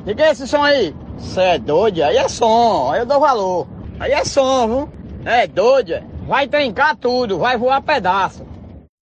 Liga esse som aí. Cê é doido? Aí é som, aí eu dou valor. Aí é som, viu? É doido, é. Vai trincar tudo, vai voar pedaço.